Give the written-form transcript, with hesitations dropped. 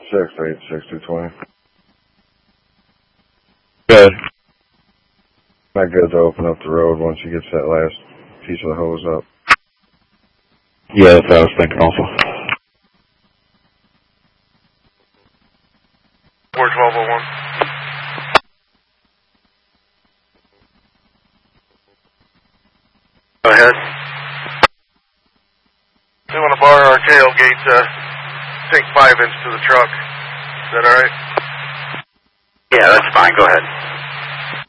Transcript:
686-220. Good. Not good to open up the road once he gets that last piece of the hose up. Yeah, that's what I was thinking also. 41201. Go ahead. We want to bar our tailgate, sink 5 inch to the truck. Is that alright? Yeah, that's fine. Go ahead.